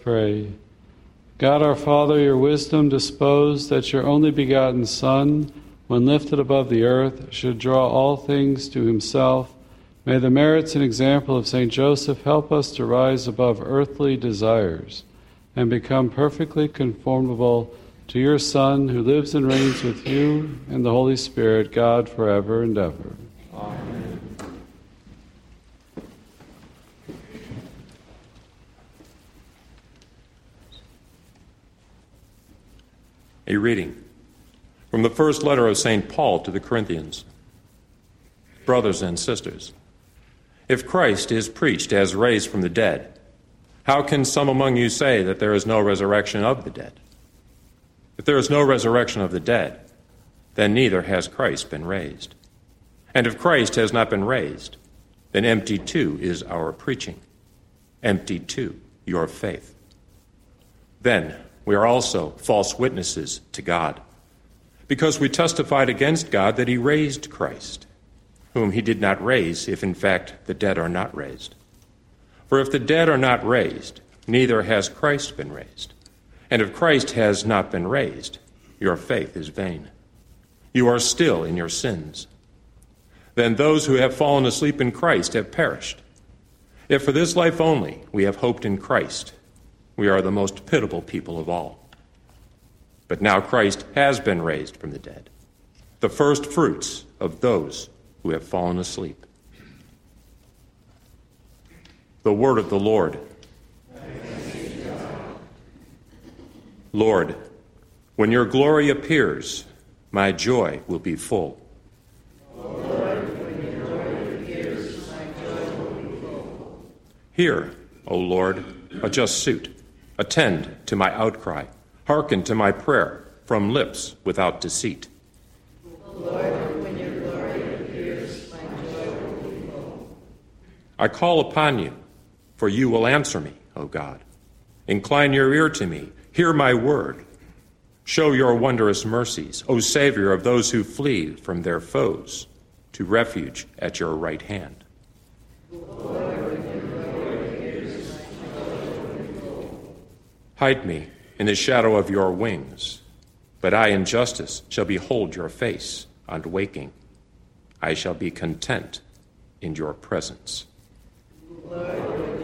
pray. God our Father, your wisdom disposed that your only begotten Son, when lifted above the earth, should draw all things to himself. May the merits and example of St. Joseph help us to rise above earthly desires and become perfectly conformable to your Son, who lives and reigns with you and the Holy Spirit, God, forever and ever. Amen. A reading from the first letter of St. Paul to the Corinthians. Brothers and sisters, if Christ is preached as raised from the dead, how can some among you say that there is no resurrection of the dead? If there is no resurrection of the dead, then neither has Christ been raised. And if Christ has not been raised, then empty too is our preaching, empty too your faith. Then we are also false witnesses to God, because we testified against God that he raised Christ, whom he did not raise, if in fact the dead are not raised. For if the dead are not raised, neither has Christ been raised. And if Christ has not been raised, your faith is vain. You are still in your sins. Then those who have fallen asleep in Christ have perished. If for this life only we have hoped in Christ, we are the most pitiable people of all. But now Christ has been raised from the dead, the first fruits of those who have fallen asleep. The word of the Lord. Lord, when your glory appears, my joy will be full. Lord, when your glory appears, my joy will be full. Hear, O Lord, a just suit. Attend to my outcry. Hearken to my prayer from lips without deceit. Lord, when your glory appears, my joy will be full. I call upon you, for you will answer me, O God. Incline your ear to me. Hear my word. Show your wondrous mercies, O Savior of those who flee from their foes, to refuge at your right hand. Lord, when your glory appears, my joy will be full. Hide me in the shadow of your wings, but I in justice shall behold your face on waking. I shall be content in your presence. Lord,